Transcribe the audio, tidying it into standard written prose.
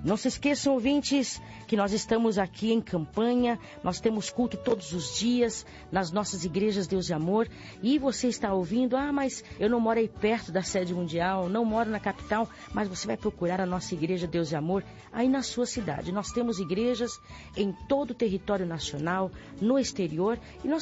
Não se esqueçam, ouvintes, que nós estamos aqui em campanha, nós temos culto todos os dias nas nossas igrejas Deus e Amor, e você está ouvindo, mas eu não moro aí perto da sede mundial, não moro na capital, mas você vai procurar a nossa igreja Deus e Amor aí na sua cidade. Nós temos igrejas em todo o território nacional, no exterior, e nós